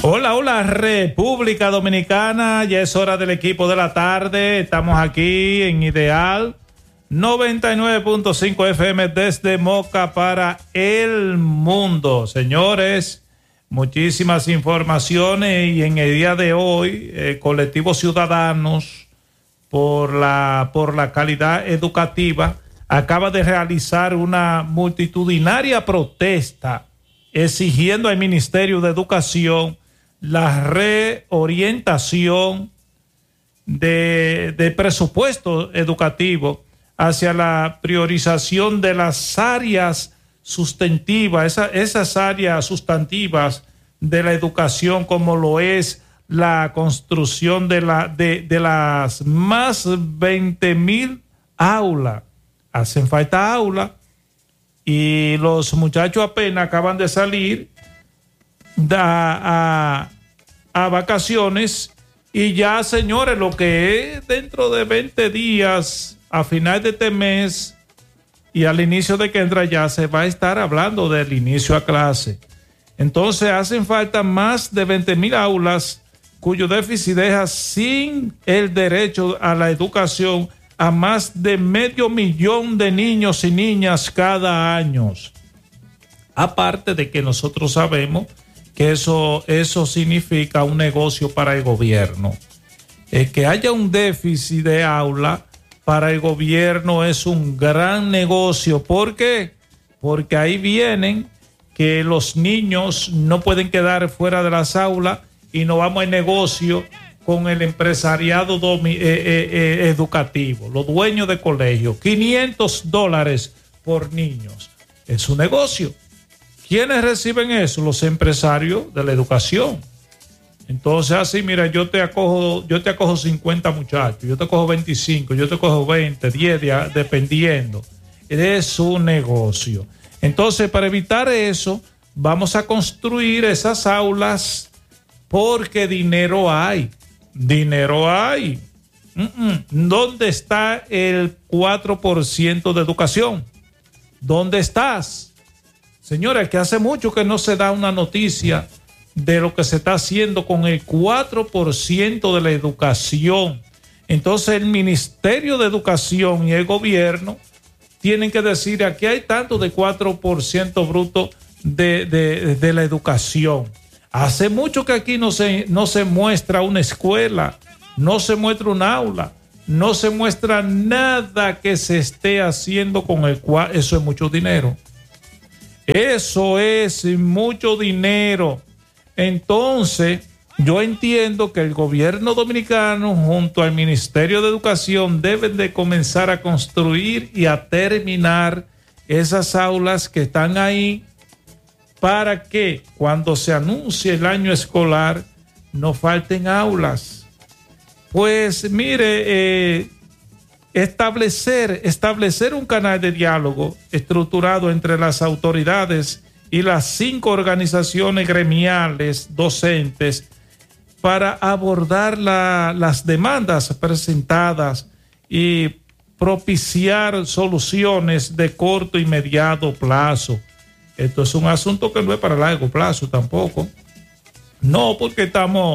Hola, hola República Dominicana, ya es hora del equipo de la tarde, estamos aquí en Ideal 99.5 FM desde Moca para el mundo. Señores, muchísimas informaciones y en el día de hoy, Colectivos Ciudadanos por la Calidad Educativa acaba de realizar una multitudinaria protesta exigiendo al Ministerio de Educación la reorientación de presupuesto educativo hacia la priorización de las áreas sustantivas, esas áreas sustantivas de la educación, como lo es la construcción de las más 20,000 aulas. Hacen falta aulas y los muchachos apenas acaban de salir a vacaciones y ya, señores, lo que es dentro de 20 días, a final de este mes y al inicio de que entra, ya se va a estar hablando del inicio a clase. Entonces hacen falta más de 20,000 aulas cuyo déficit deja sin el derecho a la educación a más de 500,000 de niños y niñas cada año. Aparte de que nosotros sabemos que eso significa un negocio para el gobierno. Que haya un déficit de aula para el gobierno es un gran negocio. ¿Por qué? Porque ahí vienen que los niños no pueden quedar fuera de las aulas y no vamos al negocio con el empresariado educativo, los dueños de colegios, $500 por niños. Es un negocio. ¿Quiénes reciben eso? Los empresarios de la educación. Entonces, así, mira, yo te acojo 50 muchachos, yo te acojo 25, yo te acojo 20, 10, dependiendo. Es un negocio. Entonces, para evitar eso, vamos a construir esas aulas porque dinero hay. Dinero hay. ¿Dónde está el 4% de educación? ¿Dónde estás? Señores, que hace mucho que no se da una noticia de lo que se está haciendo con el 4% de la educación. Entonces el Ministerio de Educación y el gobierno tienen que decir, aquí hay tanto de 4% bruto de la educación. Hace mucho que aquí no se muestra una escuela, no se muestra un aula, no se muestra nada que se esté haciendo con el cual. Eso es mucho dinero. Eso es mucho dinero. Entonces, yo entiendo que el gobierno dominicano junto al Ministerio de Educación deben de comenzar a construir y a terminar esas aulas que están ahí para que cuando se anuncie el año escolar no falten aulas. Pues mire, establecer un canal de diálogo estructurado entre las autoridades y las 5 organizaciones gremiales docentes para abordar las demandas presentadas y propiciar soluciones de corto y mediano plazo. Esto es un asunto que no es para largo plazo tampoco. No, porque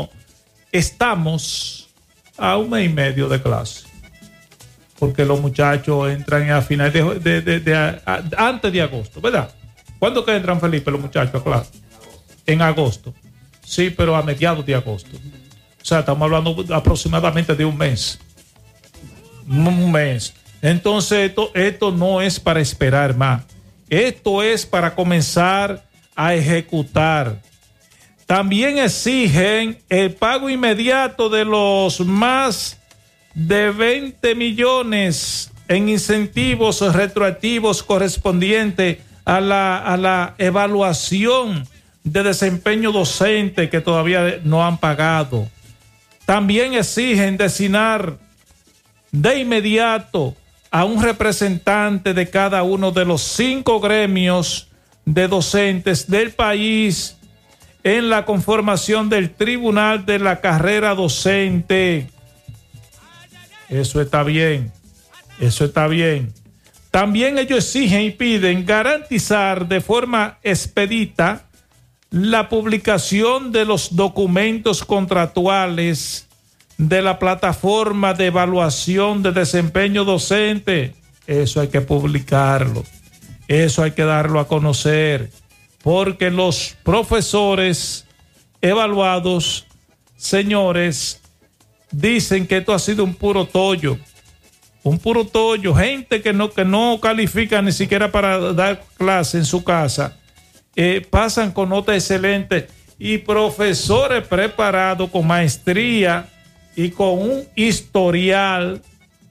estamos a 1 mes y medio de clase. Porque los muchachos entran a finales antes de agosto, ¿verdad? ¿Cuándo que entran, Felipe, los muchachos a clase? En agosto. Sí, pero a mediados de agosto. O sea, estamos hablando aproximadamente de un mes. Un mes. Entonces, esto no es para esperar más. Esto es para comenzar a ejecutar. También exigen el pago inmediato de los más de 20 millones en incentivos retroactivos correspondientes a la evaluación de desempeño docente que todavía no han pagado. También exigen designar de inmediato a un representante de cada uno de los 5 gremios de docentes del país en la conformación del Tribunal de la Carrera Docente. Eso está bien. Eso está bien. También ellos exigen y piden garantizar de forma expedita la publicación de los documentos contractuales de la plataforma de evaluación de desempeño docente. Eso hay que publicarlo, eso hay que darlo a conocer, porque los profesores evaluados, señores, dicen que esto ha sido un puro tollo, gente que no califica ni siquiera para dar clase en su casa, pasan con nota excelente, y profesores preparados con maestría y con un historial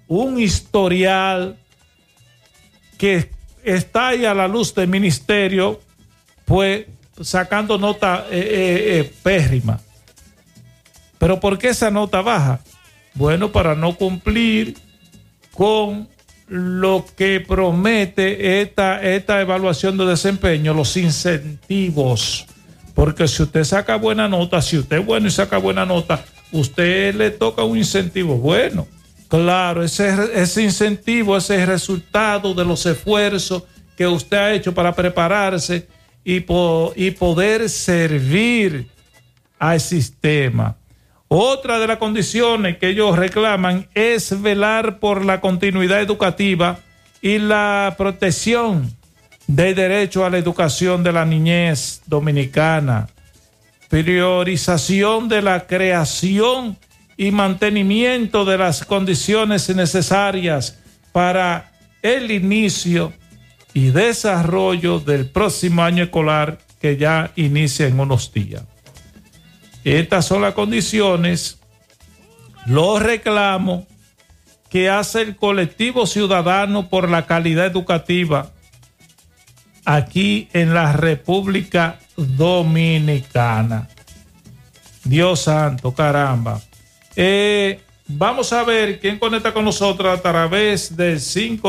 que está ahí a la luz del ministerio, pues sacando nota pérrima. ¿Pero por qué esa nota baja? Bueno, para no cumplir con lo que promete esta evaluación de desempeño, los incentivos. Porque si usted saca buena nota, si usted es bueno y saca buena nota, usted le toca un incentivo bueno. Claro, ese incentivo es el resultado de los esfuerzos que usted ha hecho para prepararse y poder servir al sistema. Otra de las condiciones que ellos reclaman es velar por la continuidad educativa y la protección del derecho a la educación de la niñez dominicana, priorización de la creación y mantenimiento de las condiciones necesarias para el inicio y desarrollo del próximo año escolar que ya inicia en unos días. Estas son las condiciones, los reclamos que hace el colectivo ciudadano por la calidad educativa aquí en la República Dominicana. Dios santo, caramba. Vamos a ver quién conecta con nosotros a través del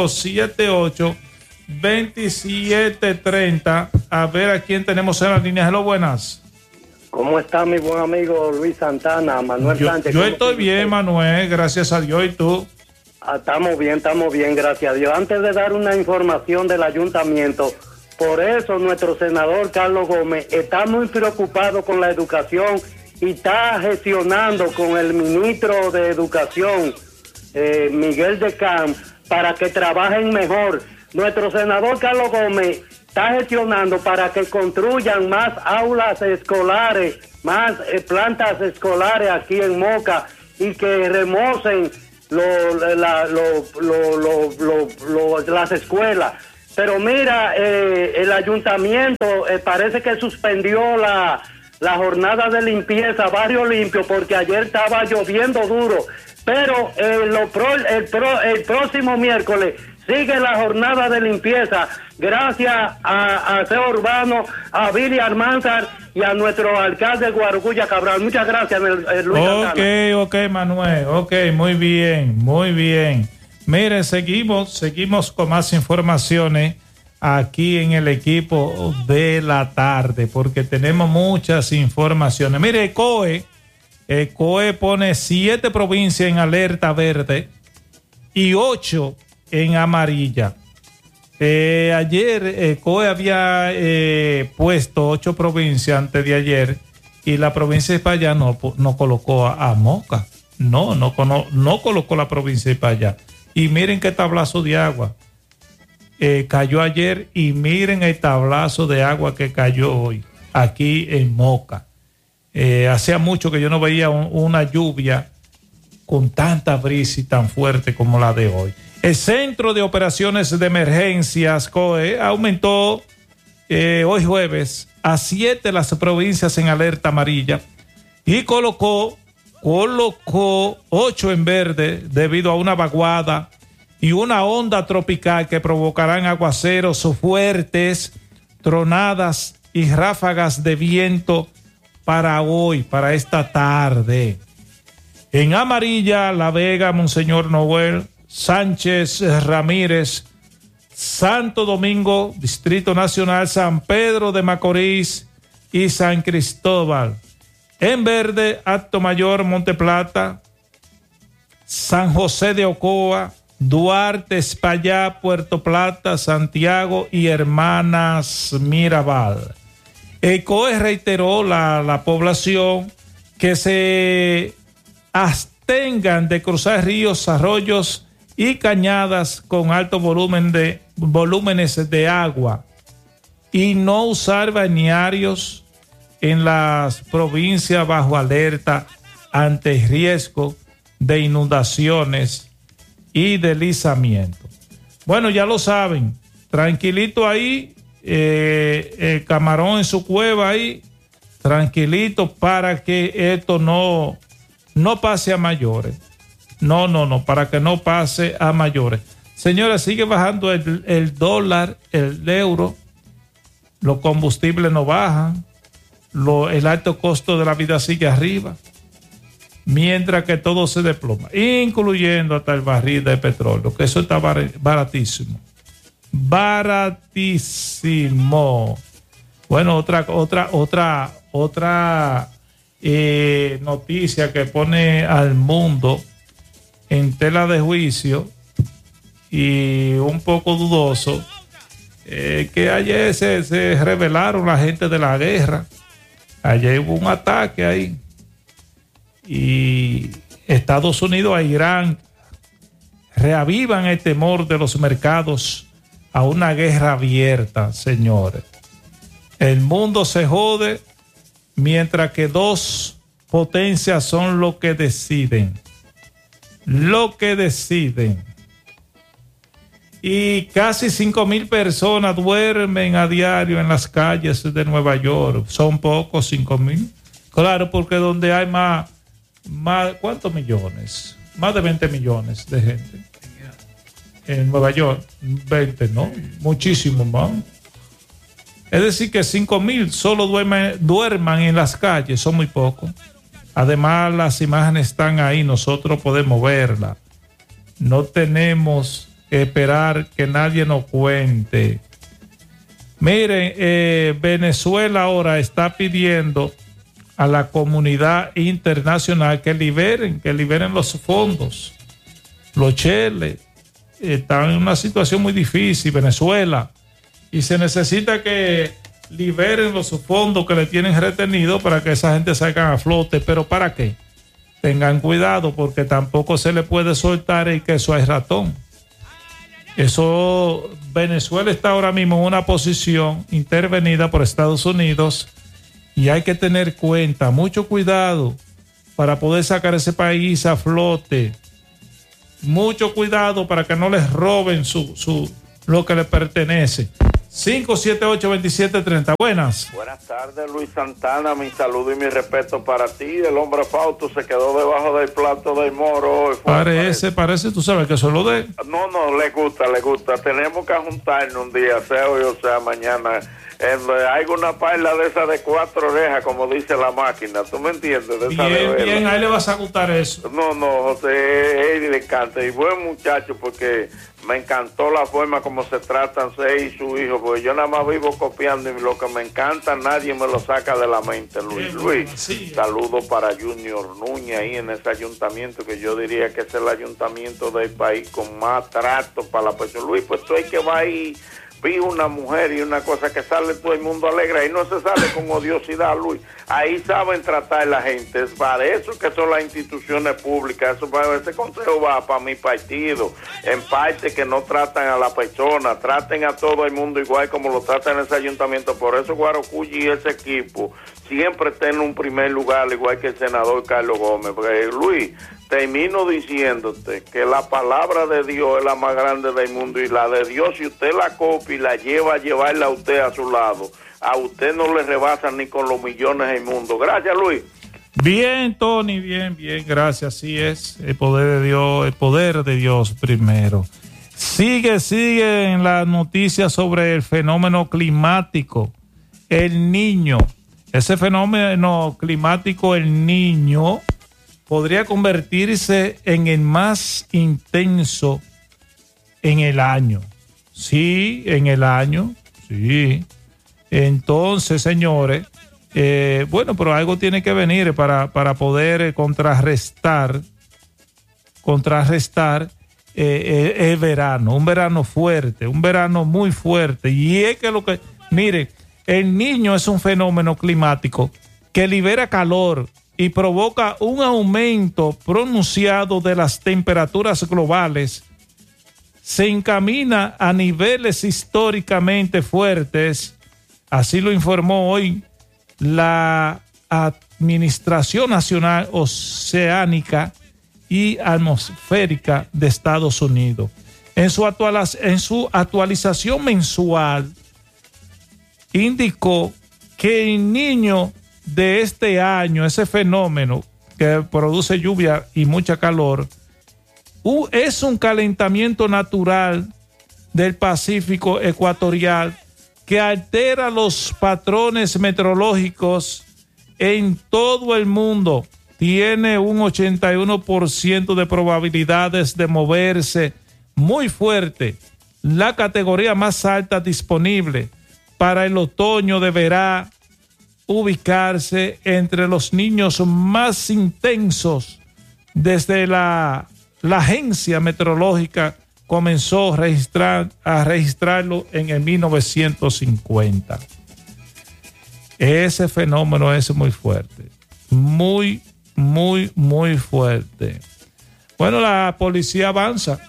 578-2730. A ver a quién tenemos en la línea. Hello, buenas. ¿Cómo está mi buen amigo Luis Santana, Manuel Sánchez? Yo estoy bien, Manuel, gracias a Dios. ¿Y tú? Estamos bien, gracias a Dios. Antes de dar una información del ayuntamiento, por eso nuestro senador Carlos Gómez está muy preocupado con la educación y está gestionando con el ministro de Educación, Miguel de Camp, para que trabajen mejor. Nuestro senador Carlos Gómez está gestionando para que construyan más aulas escolares, más plantas escolares aquí en Moca y que remocen las escuelas. Pero mira, el ayuntamiento parece que suspendió la jornada de limpieza, Barrio Limpio, porque ayer estaba lloviendo duro. Pero el próximo miércoles sigue la jornada de limpieza, gracias a Aseo Urbano, a Billy Almanzar y a nuestro alcalde Guarucuya Cabral. Muchas gracias, Luis Santana. Ok, Manuel, muy bien. Miren, seguimos con más informaciones aquí en el equipo de la tarde, porque tenemos muchas informaciones. Mire, COE pone 7 provincias en alerta verde y 8 en amarilla. Ayer COE había puesto 8 provincias antes de ayer, y la provincia de Payá no colocó a Moca. No colocó la provincia de Payá. Y miren qué tablazo de agua cayó ayer, y miren el tablazo de agua que cayó hoy aquí en Moca. Hacía mucho que yo no veía una lluvia con tanta brisa y tan fuerte como la de hoy. El Centro de Operaciones de Emergencias, COE, aumentó hoy jueves a 7 las provincias en alerta amarilla y colocó 8 en verde debido a una vaguada y una onda tropical que provocarán aguaceros fuertes, tronadas y ráfagas de viento para hoy, para esta tarde. En amarilla, La Vega, Monseñor Noel, Sánchez Ramírez, Santo Domingo, Distrito Nacional, San Pedro de Macorís y San Cristóbal. En verde, Acto Mayor, Monte Plata, San José de Ocoa, Duarte, Espaillá, Puerto Plata, Santiago y Hermanas Mirabal. El COE reiteró la población que se abstengan de cruzar ríos, arroyos y cañadas con alto volúmenes de agua y no usar balnearios en las provincias bajo alerta ante el riesgo de inundaciones y deslizamiento. Bueno, ya lo saben, tranquilito ahí, el camarón en su cueva ahí, tranquilito para que esto no pase a mayores. No, para que no pase a mayores. Señora, sigue bajando el dólar, el euro, los combustibles no bajan, el alto costo de la vida sigue arriba, mientras que todo se desploma, incluyendo hasta el barril de petróleo, que eso está baratísimo. Baratísimo. Bueno, otra noticia que pone al mundo en tela de juicio y un poco dudoso, que ayer se rebelaron la gente de la guerra. Ayer hubo un ataque ahí y Estados Unidos e Irán reavivan el temor de los mercados a una guerra abierta, señores. El mundo se jode mientras que dos potencias son lo que deciden. Y casi 5,000 personas duermen a diario en las calles de Nueva York. Son pocos, 5,000. Claro, porque donde hay más, ¿cuántos millones? Más de 20 millones de gente. En Nueva York, 20, ¿no? Muchísimo más. Es decir, que 5,000 solo duerman en las calles, son muy pocos. Además, las imágenes están ahí, nosotros podemos verlas. No tenemos que esperar que nadie nos cuente. Miren, Venezuela ahora está pidiendo a la comunidad internacional que liberen los fondos. Los cheles están en una situación muy difícil, Venezuela, y se necesita que liberen los fondos que le tienen retenidos para que esa gente salga a flote. ¿Pero para qué? Tengan cuidado, porque tampoco se le puede soltar el queso al ratón. Eso, Venezuela está ahora mismo en una posición intervenida por Estados Unidos y hay que tener cuenta, mucho cuidado para poder sacar ese país a flote. Mucho cuidado para que no les roben lo que les pertenece. 578-2730. Buenas tardes, Luis Santana. Mi saludo y mi respeto para ti. El hombre Fausto se quedó debajo del plato del moro. Parece, tú sabes que eso lo de. No, le gusta. Tenemos que juntarnos un día, sea hoy o sea mañana. Hay una paila de esas de 4 orejas, como dice la máquina. ¿Tú me entiendes? Bien, ahí le vas a gustar eso. No, José, él le encanta. Y buen muchacho, porque me encantó la forma como se tratan él y su hijo, porque yo nada más vivo copiando y lo que me encanta nadie me lo saca de la mente, Luis. Sí. Saludos para Junior Núñez ahí en ese ayuntamiento, que yo diría que es el ayuntamiento del país con más trato para la persona. Luis, pues tú hay que va ahí. Vi una mujer y una cosa que sale todo el mundo alegre, ahí no se sale con odiosidad, Luis. Ahí saben tratar a la gente, es para eso que son las instituciones públicas. Ese consejo va para mi partido, en parte que no tratan a la persona, traten a todo el mundo igual como lo tratan en ese ayuntamiento. Por eso Guarocuya y ese equipo siempre están en un primer lugar, igual que el senador Carlos Gómez. Porque, Luis, termino diciéndote que la palabra de Dios es la más grande del mundo, y la de Dios, si usted la copia y la lleva a llevarla a usted a su lado, a usted no le rebasan ni con los millones del mundo. Gracias, Luis. Bien, Tony, bien, gracias. Así es, el poder de Dios primero. Sigue en la noticia sobre el fenómeno climático, el Niño. Ese fenómeno climático, el Niño, podría convertirse en el más intenso en el año. Sí, en el año, sí. Entonces, señores, bueno, pero algo tiene que venir para poder contrarrestar el verano, un verano fuerte, un verano muy fuerte. Y es que miren, El Niño es un fenómeno climático que libera calor y provoca un aumento pronunciado de las temperaturas globales. Se encamina a niveles históricamente fuertes, así lo informó hoy la Administración Nacional Oceánica y Atmosférica de Estados Unidos. En su actualización mensual, indicó que el Niño de este año, ese fenómeno que produce lluvia y mucha calor, es un calentamiento natural del Pacífico ecuatorial que altera los patrones meteorológicos en todo el mundo. Tiene un 81% de probabilidades de moverse muy fuerte. La categoría más alta disponible para el otoño deberá ubicarse entre los niños más intensos desde la agencia meteorológica comenzó a registrarlo en el 1950. Ese fenómeno es muy fuerte, muy fuerte. Bueno, la policía avanza.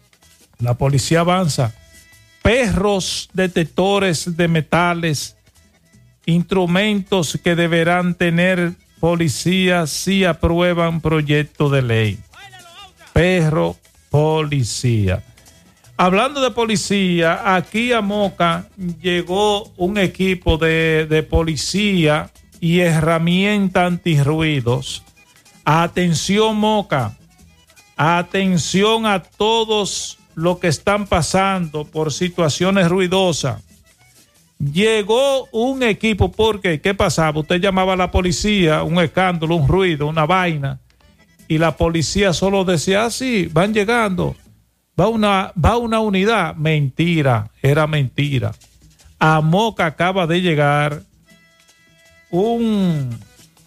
Perros detectores de metales, instrumentos que deberán tener policías si aprueban proyecto de ley. Perro policía. Hablando de policía, aquí a Moca llegó un equipo de policía y herramienta antirruidos. Atención, Moca. Atención a todos los que están pasando por situaciones ruidosas. Llegó un equipo porque, ¿qué pasaba? Usted llamaba a la policía, un escándalo, un ruido, una vaina, y la policía solo decía, sí, van llegando, va una unidad. Mentira, era mentira. A Moca acaba de llegar un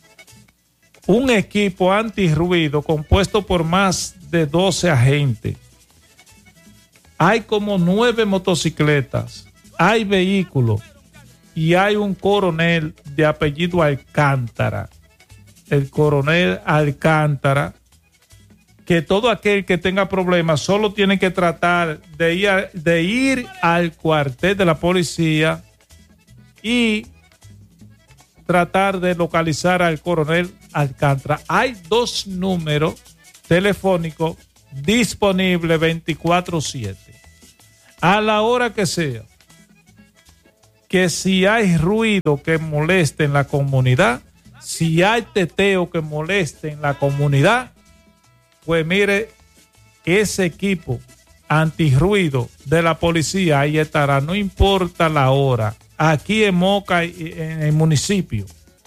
equipo antirruido compuesto por más de 12 agentes. Hay como 9 motocicletas, hay vehículos y hay un coronel de apellido Alcántara. El coronel Alcántara, que todo aquel que tenga problemas solo tiene que tratar de ir al cuartel de la policía y tratar de localizar al coronel Alcántara. Hay 2 números telefónicos disponibles 24/7. A la hora que sea, que si hay ruido que moleste en la comunidad, si hay teteo que moleste en la comunidad, pues mire, ese equipo antirruido de la policía ahí estará, no importa la hora, aquí en Moca, en el municipio,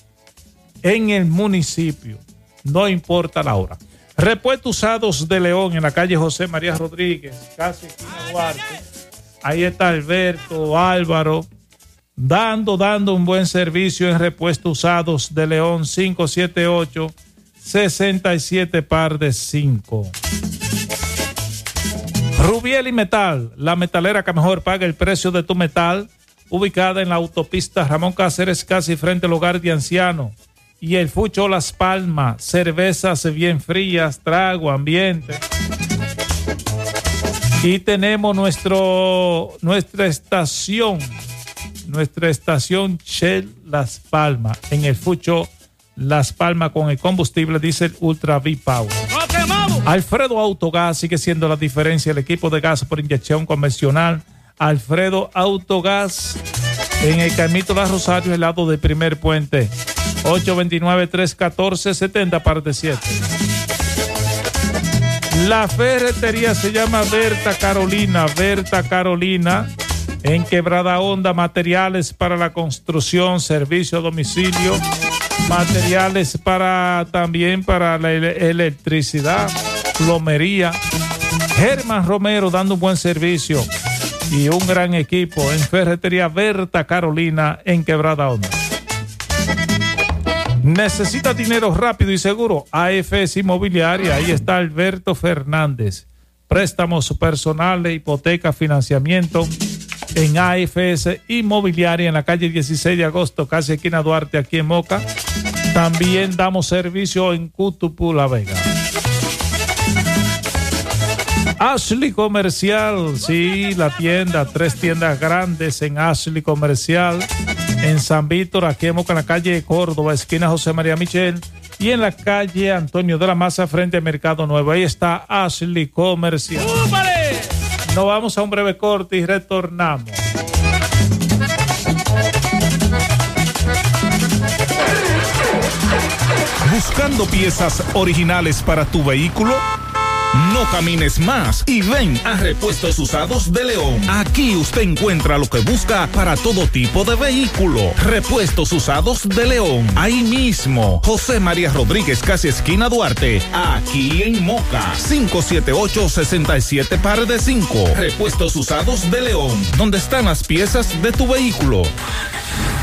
no importa la hora. Repuestos Usados de León, en la calle José María Rodríguez, casi esquina Duarte. Ahí está Alberto, Álvaro, dando un buen servicio en Repuestos Usados de León, 578-67 par de 5. Rubiel y Metal, la metalera que mejor paga el precio de tu metal, ubicada en la autopista Ramón Cáceres, casi frente al hogar de ancianos. Y el Fucho Las Palmas, cervezas bien frías, trago, ambiente. Y tenemos nuestra estación Shell Las Palmas, en el Fucho Las Palmas, con el combustible diésel Ultra V-Power. Alfredo Autogas sigue siendo la diferencia, el equipo de gas por inyección convencional. Alfredo Autogas, en el Carmito La Rosario, el lado del primer puente. 829-314-70 parte 7. La ferretería se llama Berta Carolina, en Quebrada Honda, materiales para la construcción, servicio a domicilio, materiales también para la electricidad, plomería. Germán Romero dando un buen servicio y un gran equipo en ferretería Berta Carolina en Quebrada Honda. ¿Necesita dinero rápido y seguro? AFS Inmobiliaria, ahí está Alberto Fernández. Préstamos personales, hipoteca, financiamiento. en AFS Inmobiliaria, en la calle 16 de agosto, casi esquina Duarte, aquí en Moca. También damos servicio en Cutupú, La Vega. Ashley Comercial, sí, la tienda, 3 tiendas grandes en Ashley Comercial, en San Víctor, aquí en Moca, en la calle Córdoba, esquina José María Michel, y en la calle Antonio de la Maza, frente al Mercado Nuevo. Ahí está Ashley Comercial. ¡Súbale! Nos vamos a un breve corte y retornamos. ¿Buscando piezas originales para tu vehículo? No camines más y ven a Repuestos Usados de León. Aquí usted encuentra lo que busca para todo tipo de vehículo. Repuestos Usados de León. Ahí mismo, José María Rodríguez, casi esquina Duarte. Aquí en Moca, 578-67 par de 5. Repuestos Usados de León, donde están las piezas de tu vehículo.